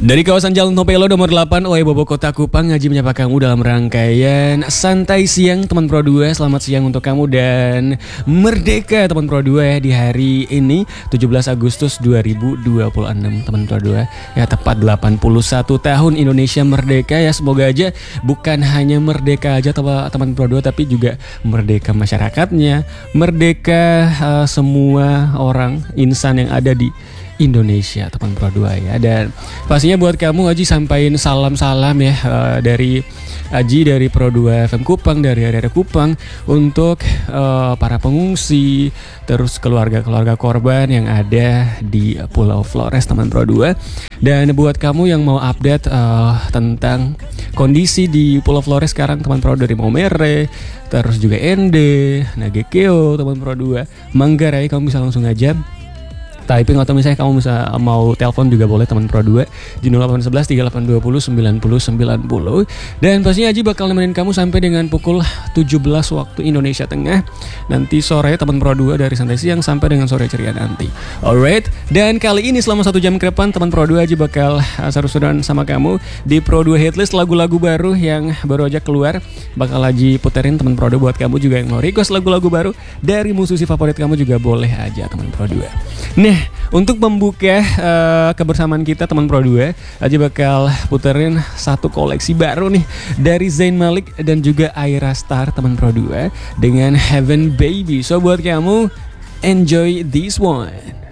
Dari kawasan Jalan Topelo nomor 8 OE Bobo Kota Kupang, Ngaji menyapa kamu dalam rangkaian Santai Siang teman Pro 2. Selamat siang untuk kamu dan merdeka teman Pro 2 di hari ini 17 Agustus 2026 teman Pro 2. Ya tepat 81 tahun Indonesia merdeka ya. Semoga aja bukan hanya merdeka aja teman Pro 2, tapi juga merdeka masyarakatnya, merdeka semua orang insan yang ada di Indonesia teman Pro 2 ya. Dan pastinya buat kamu Aji sampaikan salam-salam ya dari Aji, dari Pro 2 FM Kupang, dari area Kupang untuk para pengungsi, terus keluarga-keluarga korban yang ada di Pulau Flores teman Pro 2. Dan buat kamu yang mau update tentang kondisi di Pulau Flores sekarang teman Pro dari Maumere, terus juga Ende, Nagekeo teman Pro 2, Manggarai, kamu bisa langsung aja typing atau misalnya kamu bisa mau telepon juga boleh teman Pro 2 di 0811 3820 9090. Dan pastinya Aji bakal nemenin kamu sampai dengan pukul 17 waktu Indonesia Tengah. Nanti sore teman Pro 2 dari Santai Siang sampai dengan sore ceria nanti. Alright, dan kali ini selama 1 jam ke depan teman Pro 2 Aji bakal seru-seruan sama kamu di Pro 2 Hitlist. Lagu-lagu baru yang baru aja keluar bakal Aji puterin teman Pro 2. Buat kamu juga yang mau request lagu-lagu baru dari musisi favorit kamu juga boleh aja teman Pro 2. Nah, untuk membuka kebersamaan kita teman Pro 2, Aji bakal puterin satu koleksi baru nih dari Zayn Malik dan juga Aira Star teman Pro 2 dengan Heaven Baby. So buat kamu, enjoy this one.